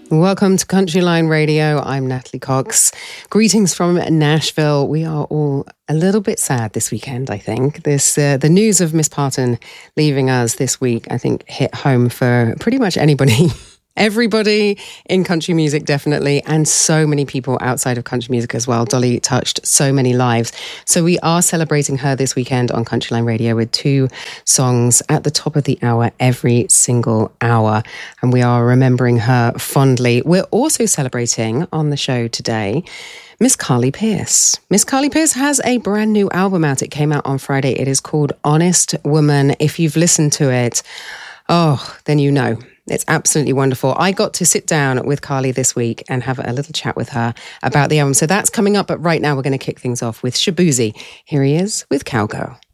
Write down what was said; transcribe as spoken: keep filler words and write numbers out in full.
Welcome to Country Line Radio. I'm Natalie Cox. Greetings from Nashville. We are all a little bit sad this weekend, I think. This uh, the news of Miss Parton leaving us this week, I think, hit home for pretty much anybody. Everybody in country music, definitely, and so many people outside of country music as well. Dolly touched so many lives. So we are celebrating her this weekend on Country Line Radio with two songs at the top of the hour every single hour. And we are remembering her fondly. We're also celebrating on the show today Miss Carly Pearce. Miss Carly Pearce has a brand new album out. It came out on Friday. It is called Honest Woman. If you've listened to it, oh, then you know. It's absolutely wonderful. I got to sit down with Carly this week and have a little chat with her about the album. So that's coming up. But right now we're going to kick things off with Shaboozey. Here he is with Cowgirl.